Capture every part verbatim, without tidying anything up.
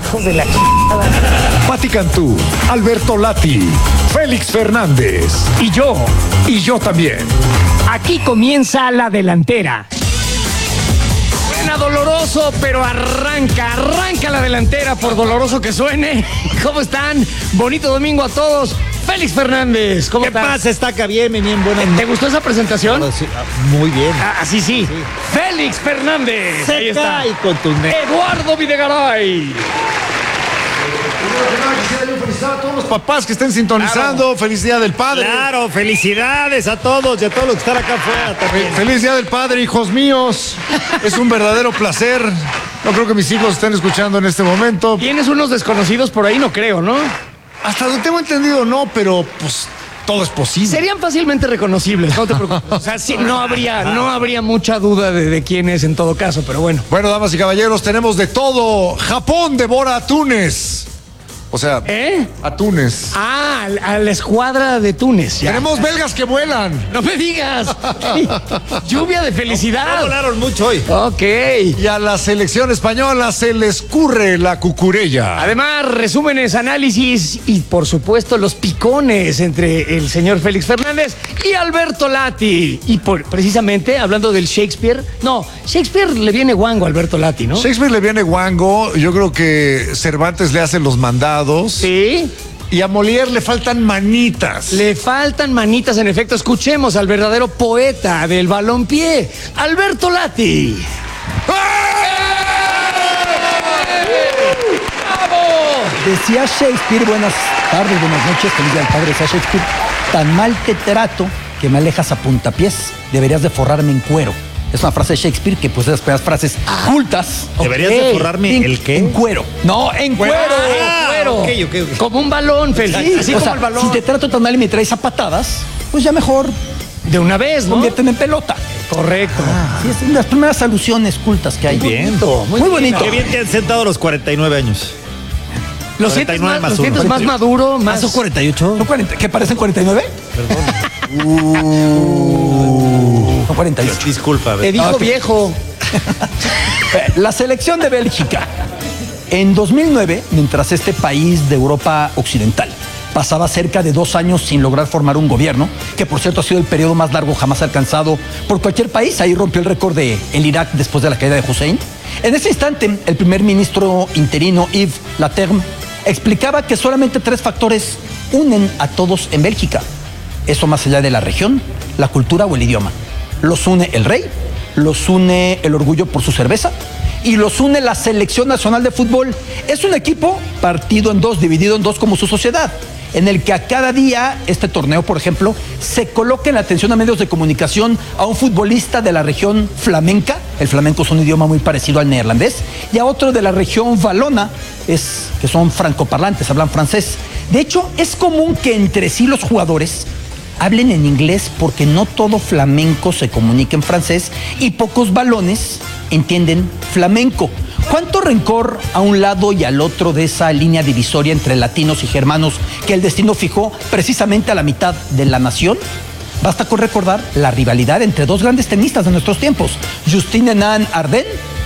Hijos de la chingada. Pati Cantú, Alberto Lati, Félix Fernández. Y yo, Y yo también. aquí comienza la delantera. Suena doloroso, pero arranca, arranca la delantera por doloroso que suene. ¿Cómo están? Bonito domingo a todos. Félix Fernández, ¿cómo ¿Qué estás? pasa? Está acá bien, bien, buenas ¿Te gustó esa presentación? noches. Muy bien. Ah, así sí. Sí. Félix Fernández. Ahí está. Seca y contundente. Eduardo Videgaray. Quisiera yo felicitar a todos los papás que estén sintonizando. Claro. Feliz Día del Padre. Claro, felicidades a todos y a todos los que están acá afuera también. Feliz Día del Padre, hijos míos. Es un verdadero placer. No creo que mis hijos estén escuchando en este momento. ¿Tienes unos desconocidos por ahí? No creo, ¿no? Hasta donde tengo entendido, no, pero pues todo es posible. Serían fácilmente reconocibles, no te preocupes. O sea, sí, no habría, no habría mucha duda de, de quién es en todo caso, pero bueno. Bueno, damas y caballeros, tenemos de todo. Japón devora a Túnez. O sea, ¿Eh? a Túnez. Ah, a la escuadra de Túnez. Ya. Tenemos belgas que vuelan. No me digas. Lluvia de No felicidad. volaron mucho hoy. Ok. Y a la selección española se les curre la cucurella. Además, resúmenes, análisis y, por supuesto, los picones entre el señor Félix Fernández y Alberto Lati. Y por, precisamente, hablando del Shakespeare, no, Shakespeare le viene guango a Alberto Lati, ¿no? Shakespeare le viene guango. Yo creo que Cervantes le hace los mandados. Sí. Y a Molière le faltan manitas. Le faltan manitas, en efecto. Escuchemos al verdadero poeta del balompié, Alberto Lati. Decía Shakespeare, buenas tardes, buenas noches, feliz día del padre, decía Shakespeare, tan mal te trato que me alejas a puntapiés, deberías de forrarme en cuero. Es una frase de Shakespeare que pues esas pequeñas frases cultas. ¿Deberías Ok. de forrarme en, el qué? En cuero. No, en cuero. Ah, cuero. ok, ok, ok. Como un balón, Félix. Sí, Así o como sea, el balón. si te trato tan mal y me traes a patadas, pues ya mejor De una vez, ¿no? conviérteme en pelota. Correcto. Sí, es las primeras alusiones cultas que hay. Muy bien. Bonito, Muy, Muy bonito. Qué bien te han sentado a los cuarenta y nueve años. ¿Lo sientes más, cuarenta y nueve más lo sientes uno. más maduro? Más... ¿Son cuarenta y ocho? ¿Son cuarenta, ¿Qué parecen cuarenta y nueve? Son cuarenta y ocho. Disculpa, a Te ver. dijo Ok. viejo. Eh, La selección de Bélgica. En dos mil nueve, mientras este país de Europa Occidental pasaba cerca de dos años sin lograr formar un gobierno, que por cierto ha sido el periodo más largo jamás alcanzado por cualquier país, ahí rompió el récord de el Irak después de la caída de Hussein. En ese instante, el primer ministro interino, Yves Leterme, explicaba que solamente tres factores unen a todos en Bélgica. Eso más allá de la región, la cultura o el idioma. Los une el rey, los une el orgullo por su cerveza y los une la selección nacional de fútbol. Es un equipo partido en dos, dividido en dos como su sociedad, en el que a cada día, este torneo, por ejemplo, se coloca en la atención a medios de comunicación a un futbolista de la región flamenca, el flamenco es un idioma muy parecido al neerlandés, y a otro de la región valona, es, que son francoparlantes, hablan francés. De hecho, es común que entre sí los jugadores hablen en inglés porque no todo flamenco se comunica en francés y pocos balones entienden flamenco. ¿Cuánto rencor a un lado y al otro de esa línea divisoria entre latinos y germanos que el destino fijó precisamente a la mitad de la nación? Basta con recordar la rivalidad entre dos grandes tenistas de nuestros tiempos, Justine Henin-Ardenne,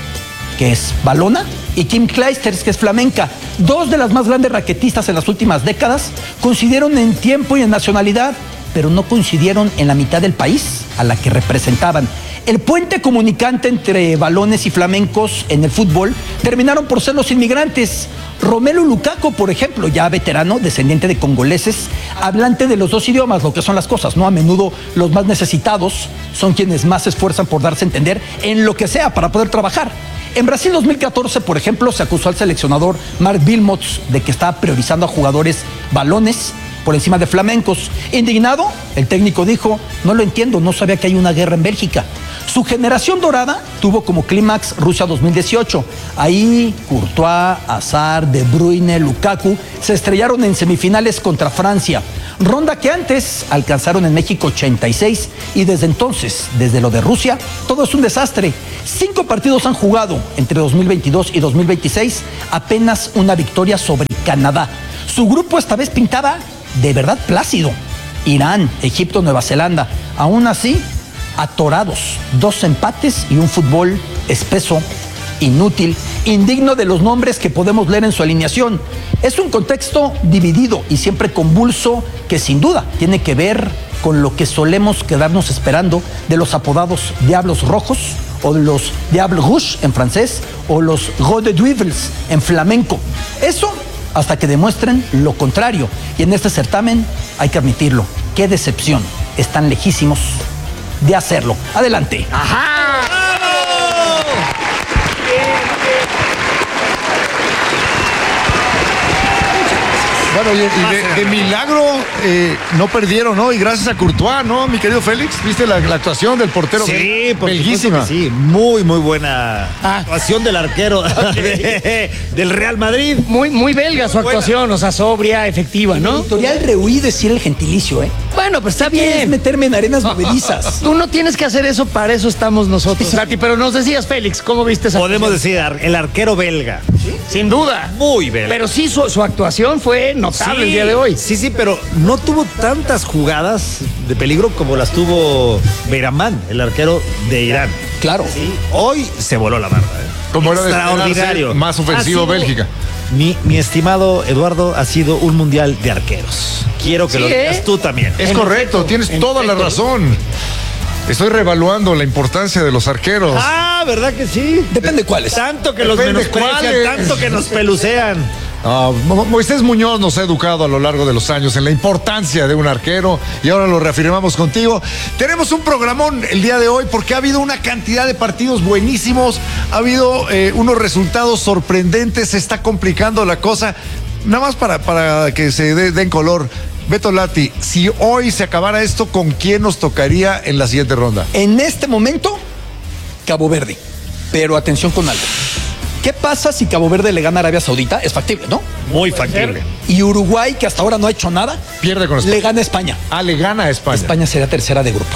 que es valona, y Kim Clijsters, que es flamenca. Dos de las más grandes raquetistas en las últimas décadas coincidieron en tiempo y en nacionalidad, pero no coincidieron en la mitad del país a la que representaban. El puente comunicante entre balones y flamencos en el fútbol terminaron por ser los inmigrantes. Romelu Lukaku, por ejemplo, ya veterano, descendiente de congoleses, hablante de los dos idiomas, lo que son las cosas, ¿no? A menudo los más necesitados son quienes más se esfuerzan por darse a entender en lo que sea para poder trabajar. En Brasil dos mil catorce, por ejemplo, se acusó al seleccionador Mark Wilmots de que estaba priorizando a jugadores balones por encima de flamencos. Indignado, el técnico dijo: no lo entiendo, no sabía que hay una guerra en Bélgica. Su generación dorada tuvo como clímax Rusia dos mil dieciocho. Ahí Courtois, Hazard, De Bruyne, Lukaku se estrellaron en semifinales contra Francia. Ronda que antes alcanzaron en México ochenta y seis y desde entonces, desde lo de Rusia, todo es un desastre. Cinco partidos han jugado entre dos mil veintidós y dos mil veintiséis, apenas una victoria sobre Canadá. Su grupo esta vez pintaba de verdad plácido. Irán, Egipto, Nueva Zelanda. Aún así, atorados. Dos empates y un fútbol espeso, inútil indigno de los nombres que podemos leer en su alineación. Es un contexto dividido y siempre convulso que sin duda tiene que ver con lo que solemos quedarnos esperando de los apodados Diablos Rojos o los Diables Rouges en francés o los Gros Diables en flamenco. Eso hasta que demuestren lo contrario. Y en este certamen hay que admitirlo. ¡Qué decepción! Están lejísimos de hacerlo. Adelante. ¡Ajá! Bueno, y, y de, de milagro eh, no perdieron, ¿no? Y gracias a Courtois, ¿no, mi querido Félix? ¿Viste la, la actuación del portero? Sí, por belguísima. supuesto que sí, muy, muy buena Ah. actuación del arquero de- del Real Madrid. Muy, muy belga su actuación, o sea, sobria, efectiva, ¿no? Editorial rehuí decir el gentilicio, ¿eh? Bueno, pues está Es bien. meterme en arenas movedizas. Tú no tienes que hacer eso, para eso estamos nosotros, Lati. Pero nos decías, Félix, ¿cómo viste esa Podemos actuación? decir ar- el arquero belga. Sin duda. Muy belga. Pero sí, su, su actuación fue notable Sí, el día de hoy. Sí, sí, pero no tuvo tantas jugadas de peligro como las tuvo Beiramán, el arquero de Irán. Claro. Sí, hoy se voló la barra. ¿eh? Como era de Extraordinario. esperarse, más ofensivo Ha sido- Bélgica. Mi, mi estimado Eduardo, ha sido un mundial de arqueros. Quiero que Sí, lo digas ¿eh? tú también. Es En correcto, efecto, tienes en toda la efecto. razón. Estoy reevaluando la importancia de los arqueros. Ah, ¿verdad que sí? Depende cuáles. Tanto que los Depende menosprecian, cuáles. tanto que nos pelucean. Ah, Mo- Moisés Muñoz nos ha educado a lo largo de los años en la importancia de un arquero y ahora lo reafirmamos contigo. Tenemos un programón el día de hoy porque ha habido una cantidad de partidos buenísimos, ha habido eh, unos resultados sorprendentes, se está complicando la cosa. Nada más para, para que se dé- den color. Beto Lati, si hoy se acabara esto, ¿con quién nos tocaría en la siguiente ronda? En este momento, Cabo Verde. Pero atención con algo. ¿Qué pasa si Cabo Verde le gana a Arabia Saudita? Es factible, ¿no? Muy factible. Y Uruguay, que hasta ahora no ha hecho nada, Pierde con España. le gana a España. Ah, le gana a España. España será tercera de grupo.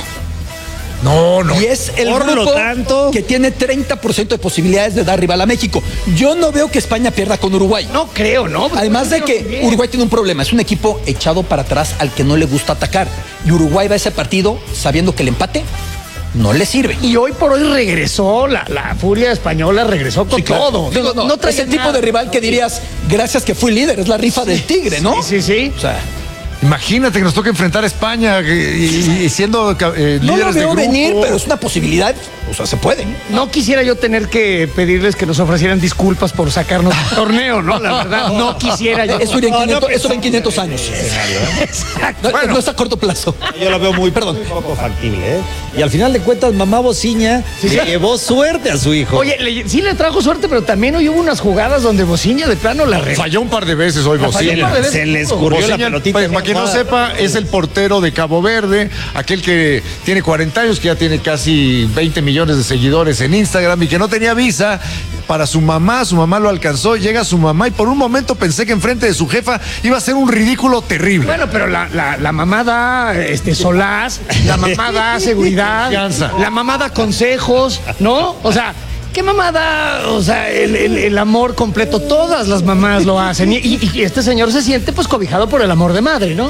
No, no. Y es el Por lo grupo tanto- que tiene treinta por ciento de posibilidades de dar rival a México. Yo no veo que España pierda con Uruguay. No creo, ¿no? Además de que Uruguay tiene un problema, es un equipo echado para atrás al que no le gusta atacar. Y Uruguay va a ese partido sabiendo que el empate no le sirve. Y hoy por hoy regresó, la, la furia española regresó con Sí, claro. todo. Digo, no, traía es el tipo nada. de rival que dirías, gracias que fui líder, es la rifa del tigre, ¿no? Sí, sí, sí. O sea, Imagínate que nos toca enfrentar a España eh, y, y siendo eh, no lo líderes de veo grupo. venir, pero es una posibilidad. O sea, se puede. No quisiera yo tener que pedirles que nos ofrecieran disculpas por sacarnos del torneo, ¿no? La verdad, no quisiera yo. Eso, iría en No, no quinientos, eso va en pensamos quinientos en años. Exacto. No, no es a corto plazo. Yo lo veo muy, Perdón. muy poco factible, ¿eh? Y al final de cuentas, mamá Bociña le llevó suerte a su hijo. Oye, le- sí le trajo suerte, pero también hoy hubo unas jugadas donde Bociña de plano la regó. Falló un par de veces hoy falló un Bociña. par de veces. se le escurrió la Bociña, pelotita. pues, para quien no sepa, es el portero de Cabo Verde, aquel que tiene cuarenta años, que ya tiene casi veinte millones de seguidores en Instagram y que no tenía visa para su mamá. Su mamá lo alcanzó, llega su mamá y por un momento pensé que enfrente de su jefa iba a ser un ridículo terrible. Bueno, pero la, la, la mamá da este, solaz, la mamá da seguridad, Confianza. la mamá da consejos, ¿no? O sea, ¿qué mamá da? O sea, el, el- el amor completo, todas las mamás lo hacen. Y, y- y este señor se siente pues cobijado por el amor de madre, ¿no?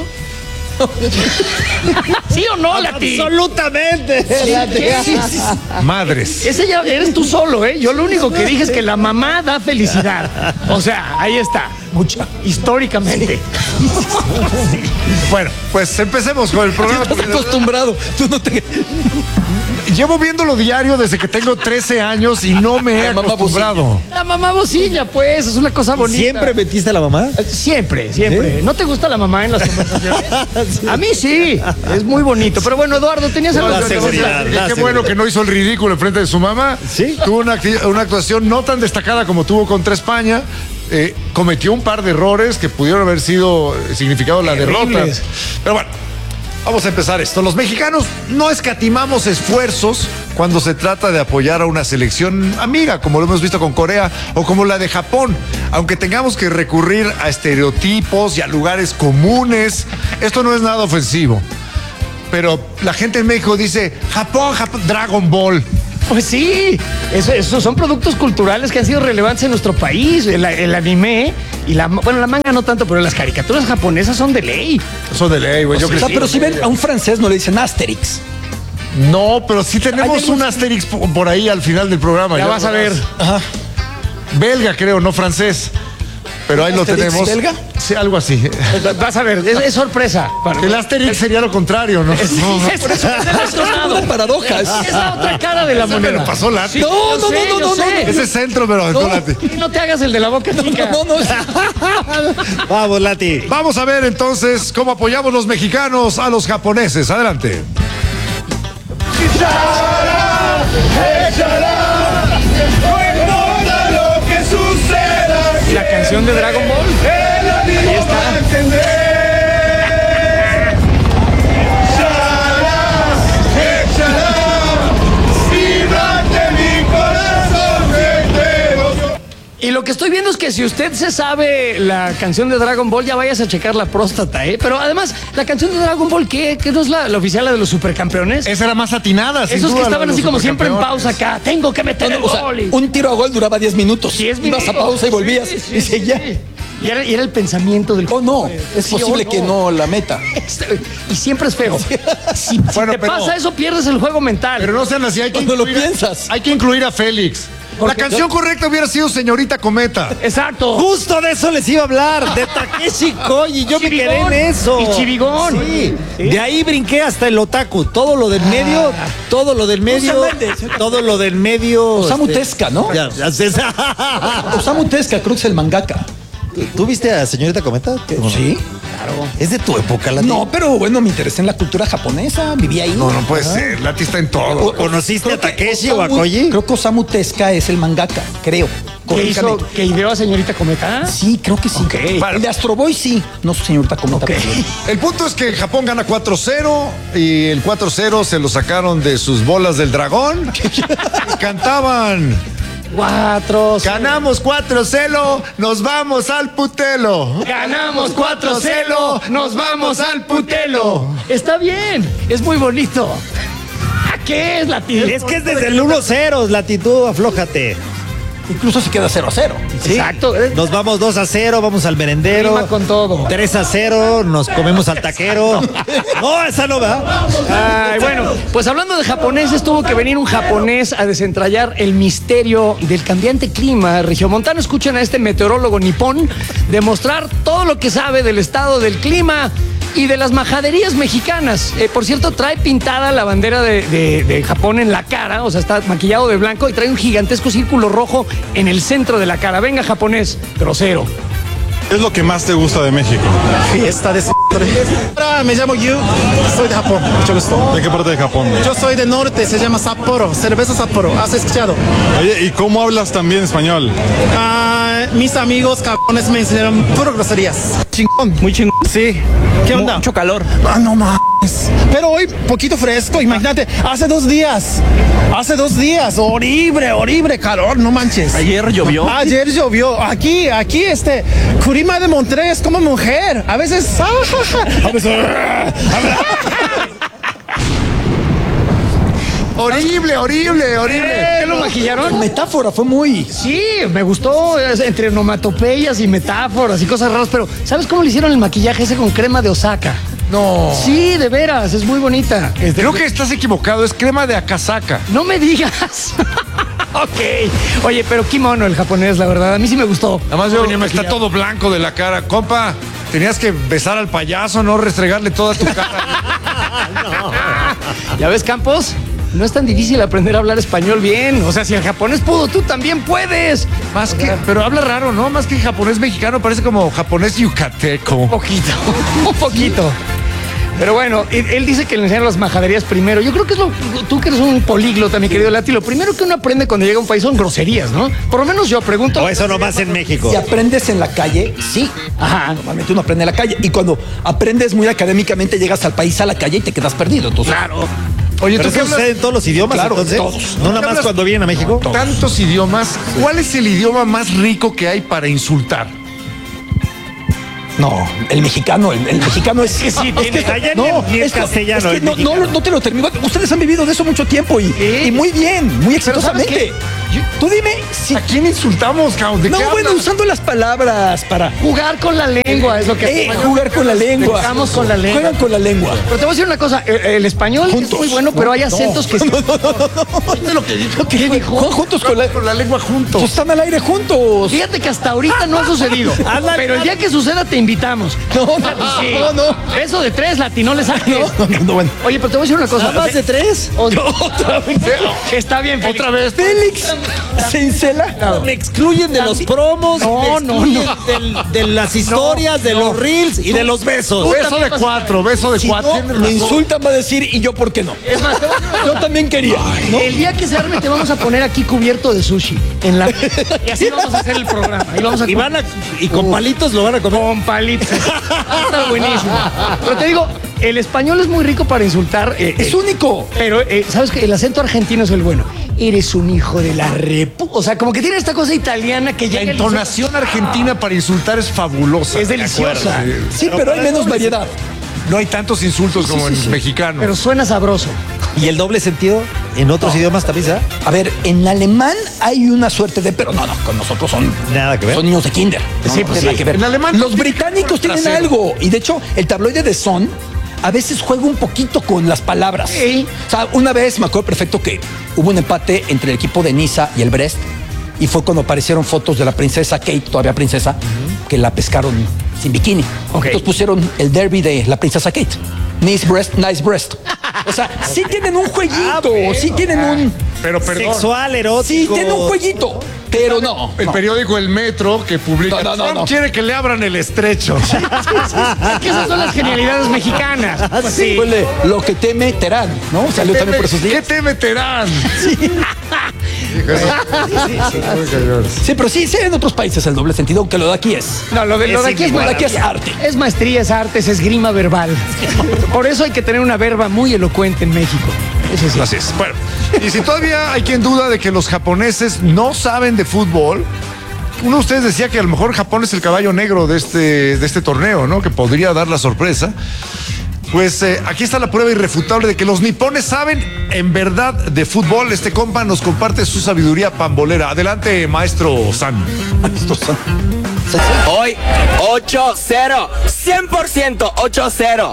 ¿Sí o no, Lati? Absolutamente. Madres. Ese ya eres tú solo, ¿eh? Yo lo único que dije es que la mamá da felicidad. O sea, ahí está. Mucha. Históricamente. Bueno, pues empecemos con el programa. Estás acostumbrado. Tú no te... Llevo viéndolo diario desde que tengo trece años y no me he La mamá acostumbrado. La mamá bocilla, pues, es una cosa bonita. ¿Siempre metiste a la mamá? Siempre, siempre. ¿No te gusta la mamá en las conversaciones? A mí sí, es muy bonito. Pero bueno, Eduardo, tenías algo La que decir. seguridad. Qué la bueno seguridad. que no hizo el ridículo enfrente de su mamá. Sí. Tuvo una, acti- una actuación no tan destacada como tuvo contra España. Eh, cometió un par de errores que pudieron haber sido eh, significado la derrota. Terribles. Pero bueno, vamos a empezar esto. Los mexicanos no escatimamos esfuerzos cuando se trata de apoyar a una selección amiga, como lo hemos visto con Corea o como la de Japón. Aunque tengamos que recurrir a estereotipos y a lugares comunes, esto no es nada ofensivo. Pero la gente en México dice, Japón, Japón, Dragon Ball. Pues sí, eso, eso son productos culturales que han sido relevantes en nuestro país. El, el anime y la, bueno, la manga no tanto, pero las caricaturas japonesas son de ley. Eso de ley, güey. Yo O sea, crecí- pero si ven a un francés no le dicen Asterix. No, pero sí tenemos Hay un unos- Asterix po- por ahí al final del programa. Ya vas a ver. Ajá. belga, creo, no francés. Pero ahí lo ¿Asterix tenemos. belga? Sí, algo así. Vas a ver, es, es sorpresa. Bueno, El Asterix sería lo contrario, ¿no? es, No, es, es el otro lado. Una paradoja. Es, es la otra cara de la Ese me moneda. lo pasó Lati. Sí, No, yo no, sé, no, yo no, sé. no, Ese centro, pero no, Lati. Y no te hagas el de la boca chica. No, no, no. Vamos, Lati. Vamos a ver entonces cómo apoyamos los mexicanos a los japoneses. Adelante. La canción de Dragon Ball. Ahí está. Y lo que estoy viendo es que si usted se sabe la canción de Dragon Ball, ya vayas a checar la próstata, ¿eh? Pero además, la canción de Dragon Ball, ¿qué? ¿Qué no es la, la oficial, la de los supercampeones? Esa era más atinada, sin Esos que duda, estaban la de así los como siempre en supercampeones. pausa acá. Tengo que meter el O sea, gol. y- un tiro a gol duraba diez minutos. diez Ibas a minutos. pausa y volvías. Sí, sí, y seguía. sí. Y era, y era el pensamiento del... Oh, no. Es Sí, posible oh, que no la meta. Este, Y siempre es feo. Si, si Bueno, te pero- pasa eso, pierdes el juego mental. Pero no sean así, hay que Cuando lo incluir, piensas. hay que incluir a Félix. La Porque canción yo- correcta hubiera sido Señorita Cometa. Exacto. Justo de eso les iba a hablar, de Takeshi Koji. Yo me quedé Chivigón. en eso. Y Chivigón. Sí. De ahí brinqué hasta el otaku. Todo lo del medio, todo lo del medio, todo lo del medio. Osamu este, Tezuka, ¿no? Ya, ya sé. Osamu Tezuka, creo que es el mangaka. ¿Tú viste a Señorita Cometa? Sí. Es de tu época, Lati. No, pero bueno, me interesé en la cultura japonesa, viví ahí. No, no puede ser. Lati está en todo. ¿Conociste a Creo que Takeshi o a Osamu- Koji? Creo que Osamu Tezuka es el mangaka, creo. ¿Qué hizo? Corríjame. ¿Que ideó a Señorita Cometa? Sí, creo que sí. Ok. El de Astro Boy sí. No sé, señorita Cometa. Ok. pero- El punto es que Japón gana cuatro cero y el cuatro cero se lo sacaron de sus bolas del dragón. Y cantaban. Cuatro. Ganamos cuatro cero, nos vamos al putelo. Ganamos cuatro cero, nos vamos al putelo. Está bien, es muy bonito. ¿A qué es la tía? Es que es desde el uno cero, Latitud, aflójate. Incluso si queda cero a cero. Exacto. Nos vamos dos a cero, vamos al merendero. Rima con todo. tres a cero, nos comemos al taquero. No, esa no va. Ay, bueno, pues hablando de japoneses, tuvo que venir un japonés a desentrañar el misterio del cambiante clima regiomontano. Escuchen a este meteorólogo nipón demostrar todo lo que sabe del estado del clima y de las majaderías mexicanas. Eh, por cierto, trae pintada la bandera de, de- de Japón en la cara, o sea, está maquillado de blanco y trae un gigantesco círculo rojo en el centro de la cara. Venga, japonés, grosero. ¿Qué es lo que más te gusta de México? Fiesta de Hola, me llamo Yu, soy de Japón, mucho gusto. ¿De qué parte de Japón? Yo soy del norte, se llama Sapporo, cerveza Sapporo, ¿has escuchado? Oye, ¿y cómo hablas también español? Ah, mis amigos cabrones me enseñaron puro groserías. Chingón, muy chingón. Sí. ¿Qué onda? Mucho calor. Ah, no mames. Pero hoy poquito fresco, imagínate, hace dos días, hace dos días, horrible, horrible calor, no manches. Ayer llovió. Ayer llovió. Aquí, aquí, este, Curima de Monterrey es como mujer. A veces, ah, ja, ja. a veces, ah, Horrible, horrible, horrible. ¿Qué lo maquillaron? Metáfora, fue muy. Sí, me gustó, es entre onomatopeyas y metáforas y cosas raras, pero ¿sabes cómo le hicieron el maquillaje ese con crema de Osaka? No. Sí, de veras, es muy bonita. Este, Creo que estás equivocado, es crema de Akasaka. No me digas. Ok. Oye, pero qué mono el japonés, la verdad. A mí sí me gustó. Además, yo, Venía está maquillado. todo blanco de la cara. Compa, tenías que besar al payaso, no restregarle toda tu cara. ¿Ya ves, Campos? No es tan difícil aprender a hablar español bien. O sea, si el japonés pudo, tú también puedes. Más que, pero habla raro, ¿no? Más que japonés mexicano, parece como japonés yucateco. Un poquito, un poquito. Pero bueno, él, él dice que le enseñan las majaderías primero. Yo creo que es lo. Tú que eres un políglota, mi querido Lati, lo primero que uno aprende cuando llega a un país son groserías, ¿no? Por lo menos yo pregunto. O eso nomás en México. Si aprendes en la calle, sí. Ajá. Normalmente uno aprende en la calle. Y cuando aprendes muy académicamente, llegas al país a la calle y te quedas perdido. Entonces, Claro. Oye, Pero ¿tú qué eso hablas? sucede en todos los idiomas, Claro, entonces. todos. No nada ¿Qué más hablas? cuando vienen a México. Tantos idiomas. ¿Cuál es el idioma más rico que hay para insultar? No, el mexicano, el, el mexicano es que sí, tiene- allá ni el- ni el castellano, es que el no, no, mexicano. no te lo termino. Ustedes han vivido de eso mucho tiempo y, Sí. y muy bien, muy Pero ¿sabes exitosamente. qué? Yo- Tú dime si. ¿A quién insultamos, cabrón? ¿De No, qué bueno, hablas? usando las palabras para Jugar con la lengua es lo que eh, jugar con la lengua. Jugamos con la lengua. Juegan con la lengua. Pero te voy a decir una cosa, el, el español Juntos. es muy bueno, pero hay acentos que... No, no, no, no, no. lo que dijo. ¿Qué dijo? Juegan juntos con la, Con la lengua juntos. pues están al aire juntos. Fíjate que hasta ahorita no ha sucedido. Pero el día que suceda te invitamos. No, no, Sí. no, no. Eso de tres, latino le saques. No, no, no, bueno. Oye, pero te voy a decir una cosa. ¿Más de tres? O- Otra vez. Está bien, Félix. Otra vez. Félix se encela. Me excluyen de los promos, No, me no, excluyen no. del- de las historias, de los reels y de los besos. Beso de cuatro, beso de Si cuatro. no, Tienes me razón. insultan, va a decir, ¿y yo por qué no? Es más, te voy a decir una cosa. Yo también quería. ¿no? El día que se arme te vamos a poner aquí cubierto de sushi. En la... Y así vamos a hacer el programa. Y, vamos a Y van a, y con palitos lo van a comer. Con palitos. Está buenísimo. Pero te digo, el español es muy rico para insultar. eh, Es eh, único. Pero, eh, ¿sabes qué? El acento argentino es el bueno. Eres un hijo de la repu... O sea, como que tiene esta cosa italiana que La llega... el- entonación argentina para insultar es fabulosa. Es deliciosa. Sí, pero hay menos variedad. No hay tantos insultos como en mexicano. Pero suena sabroso. ¿Y el doble sentido en otros idiomas también se da? A ver, en alemán hay una suerte de, pero no, no, con nosotros son Nada que ver. Son niños de kinder. No, Sí, no pues tiene nada sí. que ver. En alemán Los tiene británicos que ver tienen trasero. algo. Y de hecho, el tabloide de Son a veces juega un poquito con las palabras. Sí. O sea, una vez me acuerdo perfecto que hubo un empate entre el equipo de Niza y el Brest. Y fue cuando aparecieron fotos de la princesa Kate, todavía princesa, que la pescaron sin bikini. Ok. Entonces pusieron el derby de la princesa Kate. Nice breast, nice breast. O sea, sí tienen un jueguito, sí tienen un... Pero perdón. Sexual, Sí, erótico. tienen un jueguito, pero no. El no. periódico El Metro que publica. No, no, no, Trump no. quiere que le abran el estrecho. Es que esas son las genialidades mexicanas. Pues sí. Pues le- lo que teme Terán, ¿no? Salió también por esos ¿Qué días. te meterán? Sí, pero sí, sí, en otros países el doble sentido, aunque lo de aquí es. No, lo de, lo de aquí es, Lo de aquí es arte. Es maestría, es arte, es esgrima verbal. Por eso hay que tener una verba muy elocuente en México. Eso sí. Así es. Bueno, y si todavía hay quien duda de que los japoneses no saben de fútbol, uno de ustedes decía que a lo mejor Japón es el caballo negro de este, de este torneo, ¿no? Que podría dar la sorpresa. Pues eh, aquí está la prueba irrefutable de que los nipones saben en verdad de fútbol. Este compa nos comparte su sabiduría pambolera. Adelante, maestro San. Hoy ocho cero, cien por ciento ocho cero.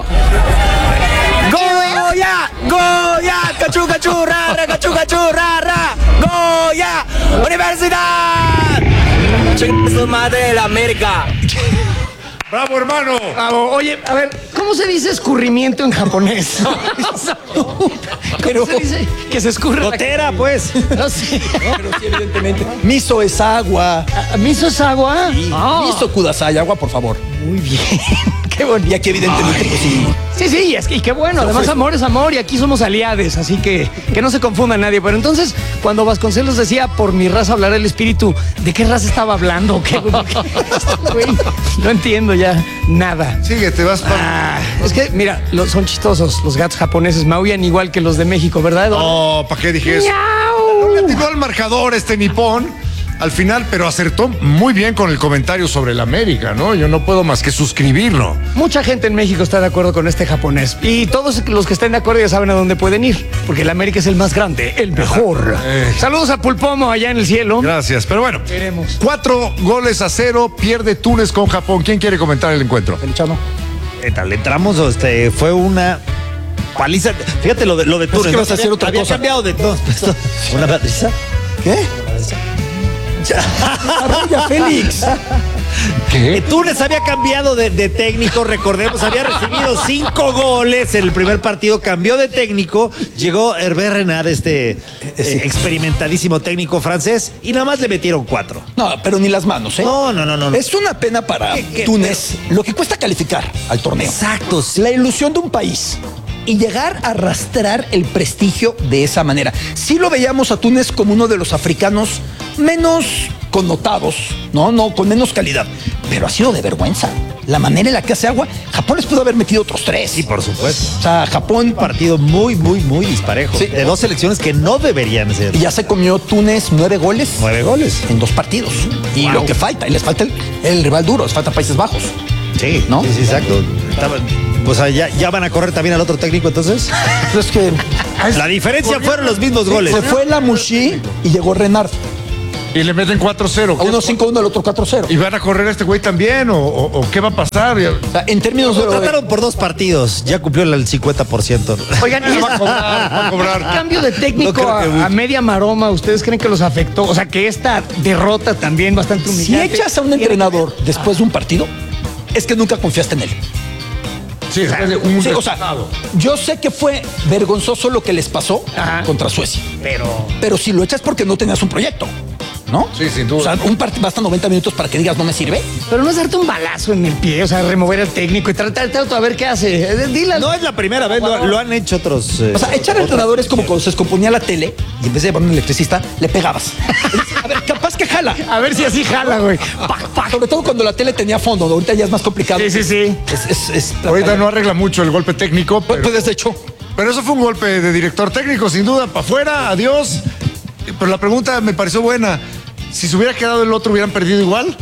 Goya, Goya, cachú, cachú, rara, cachú, cachú, rara, Goya, Universidad. Chinga su madre de la América. ¡Bravo, hermano! Bravo. Oye, a ver, ¿cómo se dice escurrimiento en japonés? ¿Cómo Pero- se dice que se escurre? la- Gotera, pues. No sé. Pero sí, evidentemente. Miso es agua. ¿Miso es agua? Ah, Miso kudasai, agua, por favor. muy bien. Qué bonito. Y aquí, evidentemente, pues sí. Sí, sí, y, es que, y qué bueno. Además, amor es amor y aquí somos aliados, así que que no se confunda nadie. Pero entonces, cuando Vasconcelos decía, por mi raza hablará el espíritu, ¿de qué raza estaba hablando? ¿Qué, Porque, güey, no entiendo ya nada. Sigue, te vas para. Ah, es que, mira, lo- son chistosos. Los gatos japoneses maullan igual que los de México, ¿verdad, Eduardo? No, ¿para qué dije eso? ¡Miau! No le atinó al marcador este nipón al final, pero acertó muy bien con el comentario sobre el América, ¿no? Yo no puedo más que suscribirlo. Mucha gente en México está de acuerdo con este japonés. Y todos los que estén de acuerdo ya saben a dónde pueden ir. Porque el América es el más grande, el mejor. Eh. Saludos a Pulpomo allá en el cielo. Gracias, pero bueno. Veremos. Cuatro goles a cero, pierde Túnez con Japón. ¿Quién quiere comentar el encuentro? Felichano. ¿Qué tal? Entramos, este, fue una paliza. Fíjate lo de, lo de Túnez. que ¿no? vas a hacer Había- otra había cosa. cambiado de. No, esto- ¿Una paliza? ¿Qué? Arroya, Félix. Eh, Túnez había cambiado de, de técnico, recordemos, había recibido cinco goles en el primer partido, cambió de técnico, llegó Hervé Renard, este eh, experimentadísimo técnico francés, y nada más le metieron cuatro. No, pero ni las manos, ¿eh? No, no, no, no. Es una pena para ¿Qué, qué? Túnez lo que cuesta calificar al torneo. Exacto, sí. La ilusión de un país y llegar a arrastrar el prestigio de esa manera. Sí lo veíamos a Túnez como uno de los africanos menos connotados, no, no, con menos calidad, pero ha sido de vergüenza. La manera en la que hace agua, Japón les pudo haber metido otros tres. Sí, por supuesto. O sea, Japón Un partido muy, muy, muy disparejo. Sí. De dos selecciones que no deberían ser. y ya se comió Túnez nueve goles. Nueve goles. En dos partidos. Y Wow. lo que falta, y les falta el, el rival duro, les falta Países Bajos. Sí, Sí, ¿no? Sí, sí, exacto. Estaban- o sea, ¿ya, ¿ya van a correr también al otro técnico entonces? Es que La diferencia fueron los mismos goles. se fue la Mushi y llegó Renard. Y le meten cuatro cero. A uno cinco uno, al otro cuatro cero. ¿Y van a correr a este güey también? ¿O, o- o qué va a pasar? O sea, en términos de... Lo trataron por dos partidos. Ya cumplió el cincuenta por ciento. Oigan, y Va a cobrar, va a cobrar. cambio de No técnico creo que a, a media maroma, ¿ustedes creen que los afectó? O sea, que esta derrota también bastante Si humillante. echas a un entrenador después de un partido, es que nunca confiaste en él. Sí, después de un Sí, o sea, yo sé que fue vergonzoso lo que les pasó Ajá. contra Suecia, Pero... pero si lo echas porque no tenías un proyecto, ¿no? Sí, sin duda. O sea, un partido basta noventa minutos para que digas no me sirve. Pero no es darte un balazo en el pie, o sea, remover al técnico y tratar, tratar a ver qué hace. Eh, Dile al- No es la primera vez, lo, lo han hecho otros. eh, O sea, echar a entrenadores como cuando se descomponía la tele y en vez de llevar un electricista, le pegabas. A ver, capaz que jala. A ver si así jala, güey. Pac, pac. Sobre todo cuando la tele tenía fondo, ahorita ya es más complicado. Sí, sí, sí. Es, es, es- Ahorita no arregla mucho el golpe técnico, Pues, pero, pues, de hecho, pero eso fue un golpe de director técnico, sin duda, para afuera, adiós. Pero la pregunta me pareció buena. Si se hubiera quedado el otro, ¿hubieran perdido igual?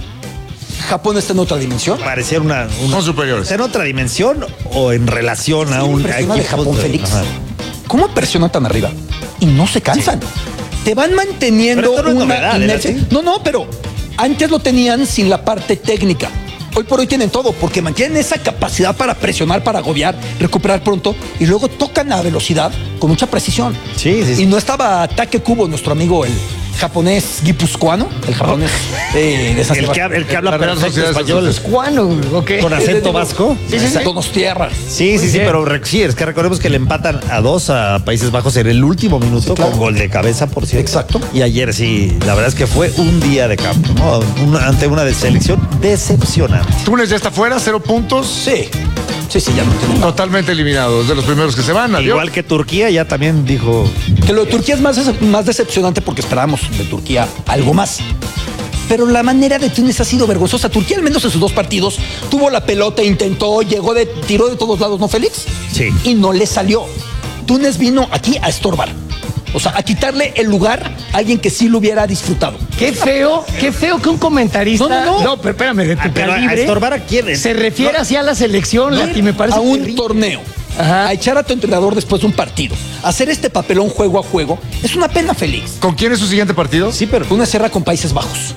Japón está en otra dimensión. Parecía una, una- Son superiores. ¿En otra dimensión o en relación a un Impresiona de equipos Japón, de- Félix. Ajá. ¿Cómo presionan tan arriba? Y no se cansan. Te van manteniendo Pero esto no es una novedad, ¿era inercia. así? No, no, pero antes lo tenían sin la parte técnica. Hoy por hoy tienen todo, porque mantienen esa capacidad para presionar, para agobiar, recuperar pronto, y luego tocan a velocidad con mucha precisión. Sí, sí, sí. Y no estaba Take Kubo, nuestro amigo, el japonés guipuzcoano, el japonés eh, de San El que, Sebastián. hab- el que habla La Real perfecto Sociedad español. es ¿Cuándo? ¿O qué? Con acento vasco. Sí, sí, sí. Donostierra. Sí, sí, sí, pero re- sí, es que recordemos que le empatan a dos a Países Bajos en el último minuto claro. con gol de cabeza, por cierto. Exacto. Y ayer sí, la verdad es que fue un día de campo, ¿no? Un- ante una de selección decepcionante. Túnez ya está fuera, cero puntos. Sí, sí, sí, ya no tiene nada. Totalmente eliminados, de los primeros que se van. Adiós. Igual que Turquía ya también dijo. Que lo de Turquía es más, más decepcionante porque esperábamos de Turquía algo más. Pero la manera de Túnez ha sido vergonzosa. Turquía, al menos en sus dos partidos, tuvo la pelota, intentó, llegó de, tiró de todos lados, ¿no, Félix? Sí. Y no le salió. Túnez vino aquí a estorbar. O sea, a quitarle el lugar a alguien que sí lo hubiera disfrutado. Qué feo, qué feo que un comentarista. No, no, no. pero espérame, de tu Ah, pero a calibre. estorbar a quién. Se refiere así a la selección, Lati, me parece. a un terrible. torneo. Ajá. A echar a tu entrenador después de un partido. Hacer este papelón juego a juego. Es una pena, Félix. ¿Con quién es su siguiente partido? Sí, pero, Túnez cierra con Países Bajos.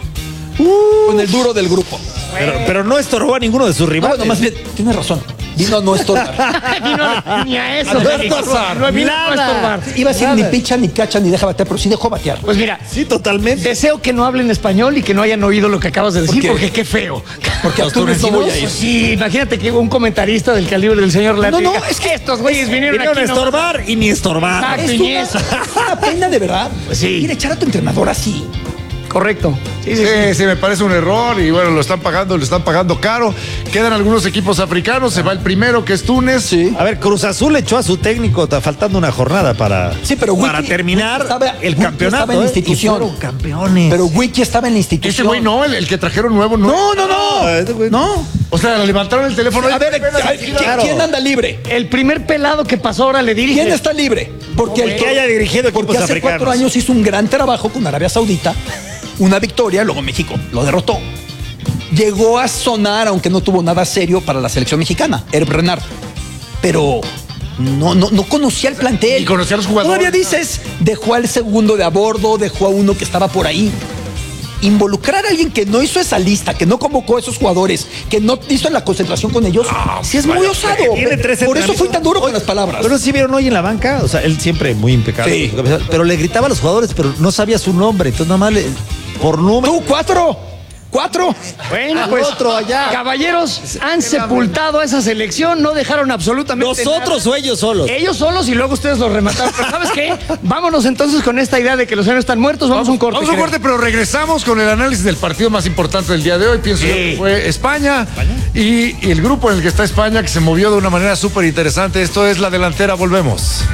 Con el duro del grupo. pero, pero no estorbó a ninguno de sus No, rivales. bueno, más bien, tienes razón. Vino a no estorbar. Vino ni a eso. A Félix. estorbar. No vino a estorbar. Iba a decir ni picha, ni cacha, ni deja batear, pero sí dejó batear. Pues mira, Sí, totalmente. deseo que no hablen español y que no hayan oído lo que acabas de decir, qué? porque qué feo. Porque a Túnez no voy a ir. Pues sí, imagínate que un comentarista del calibre del señor Lati. No, no, diga, es que estos güeyes vinieron, Vinieron a aquí. no- estorbar y ni estorbar. Exacto, Es y ni una, eso. es una pena de verdad. Pues sí. Ir a echar a tu entrenador así. Correcto. Sí, sí, Sí, sí. sí, me parece un error y bueno, lo están pagando, lo están pagando caro. Quedan algunos equipos africanos, se va el primero que es Túnez. Sí. A ver, Cruz Azul echó a su técnico, está faltando una jornada para, Sí, pero para Wiki- terminar Wiki estaba- el Wiki campeonato. estaba en la ¿eh? institución. Y fueron campeones. Pero Wiki estaba en la institución. Ese güey no, el, el que trajeron nuevo no. No, no, no. Ah, ese güey- No. O sea, le levantaron el teléfono. A ver, a ver, ¿quién, Claro. quién anda libre? El primer pelado que pasó ahora le dirige. ¿Quién está libre? Porque El que haya dirigido equipos porque hace africanos. cuatro años hizo un gran trabajo con Arabia Saudita, una victoria, luego México lo derrotó. Llegó a sonar, aunque no tuvo nada serio para la selección mexicana, Herb Renard. Pero no, no, no conocía el plantel. Ni conocía a los jugadores. Todavía dices, dejó al segundo de a bordo, dejó a uno que estaba por ahí. Involucrar a alguien que no hizo esa lista, que no convocó a esos jugadores, que no hizo la concentración con ellos, sí es muy osado. tiene tres Por eso fui entrenamientos. tan duro con las palabras. Pero sí vieron hoy en la banca, o sea, él siempre muy impecable. Sí. Pero le gritaba a los jugadores, pero no sabía su nombre. Entonces nada más le, por número. Tú, cuatro. Cuatro. Bueno, Al pues, otro allá. caballeros, han sepultado a esa selección, no dejaron absolutamente Nosotros nada. o ellos solos. Ellos solos y luego ustedes los remataron. Pero ¿sabes qué? Vámonos entonces con esta idea de que los héroes están muertos. Vamos a un corte. Vamos a un creo. corte, pero regresamos con el análisis del partido más importante del día de hoy. Pienso yo que fue España. Y, y el grupo en el que está España, que se movió de una manera súper interesante. Esto es La Delantera. Volvemos.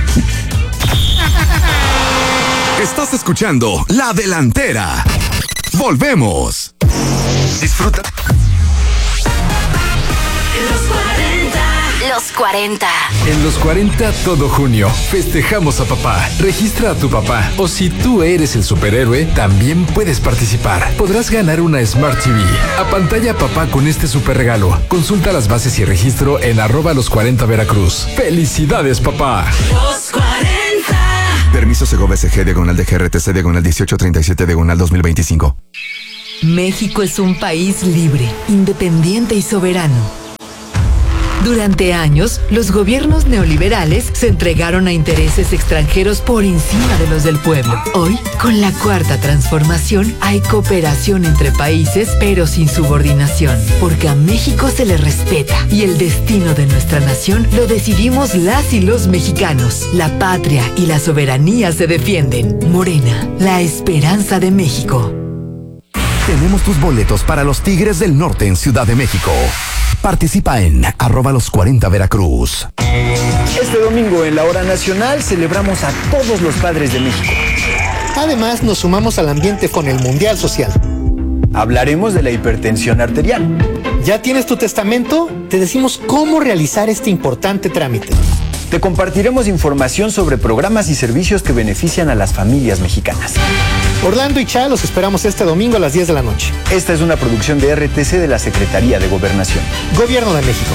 Estás escuchando La Delantera. Volvemos. Disfruta. Los cuarenta, Los cuarenta. En los cuarenta todo junio festejamos a papá. Registra a tu papá. O si tú eres el superhéroe, también puedes participar. Podrás ganar una Smart T V. A pantalla papá con este super regalo. Consulta las bases y registro en arroba los cuarenta Veracruz. ¡Felicidades, papá! Los cuarenta. Permiso Segovia S G, diagonal de G R T C, diagonal dieciocho treinta y siete, diagonal dos mil veinticinco. México es un país libre, independiente y soberano. Durante años, los gobiernos neoliberales se entregaron a intereses extranjeros por encima de los del pueblo. Hoy, con la cuarta transformación, hay cooperación entre países, pero sin subordinación, porque a México se le respeta y el destino de nuestra nación lo decidimos las y los mexicanos. La patria y la soberanía se defienden. Morena, la esperanza de México. Tenemos tus boletos para los Tigres del Norte en Ciudad de México. Participa en arroba los cuarenta Veracruz. Este domingo en la Hora Nacional celebramos a todos los padres de México. Además, nos sumamos al ambiente con el Mundial Social. Hablaremos de la hipertensión arterial. ¿Ya tienes tu testamento? Te decimos cómo realizar este importante trámite. Te compartiremos información sobre programas y servicios que benefician a las familias mexicanas. Orlando y Cha los esperamos este domingo a las diez de la noche. Esta es una producción de R T C de la Secretaría de Gobernación. Gobierno de México.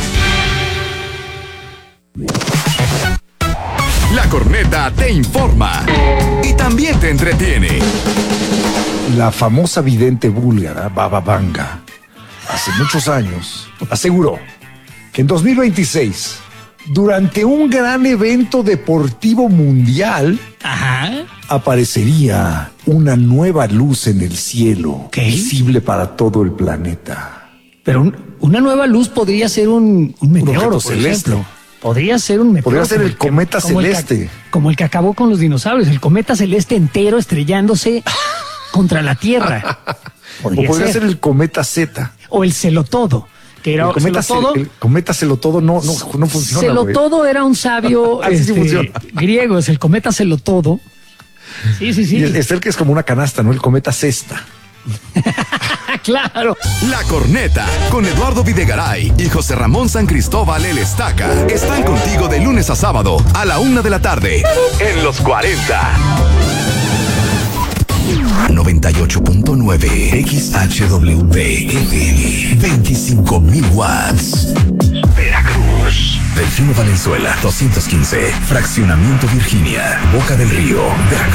La corneta te informa y también te entretiene. La famosa vidente búlgara Baba Vanga, hace muchos años, aseguró que en dos mil veintiséis, durante un gran evento deportivo mundial, Ajá. aparecería una nueva luz en el cielo, ¿Qué? visible para todo el planeta. Pero un- una nueva luz podría ser un, un meteoro, objeto por celeste. ejemplo. Podría ser un meteoro. Podría ser como el cometa como el que- celeste. como el que acabó con los dinosaurios, el cometa celeste entero estrellándose contra la Tierra. Podría o podría ser. ser el cometa Z. O el celotodo, que era El cometa, celotodo. ce- el cometa celotodo no, no, no funciona. güey. Celotodo era un sabio Así sí este, funciona. griego, es el cometa celotodo. Sí, sí, sí. Y el, es el que es como una canasta, ¿no? El cometa cesta. Claro. La corneta con Eduardo Videgaray y José Ramón San Cristóbal el Estaca están contigo de lunes a sábado a la una de la tarde en los cuarenta. noventa y ocho punto nueve X H W F M, veinticinco mil watts. Veracruz. Delfino Valenzuela, doscientos quince. Fraccionamiento Virginia, Boca del Río, Veracruz.